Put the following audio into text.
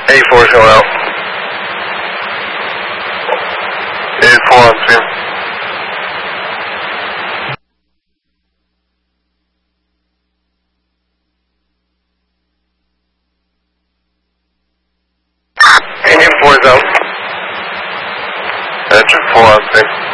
84 is going out. 84 on stream. Engine 4 is out. Engine 4 on stream.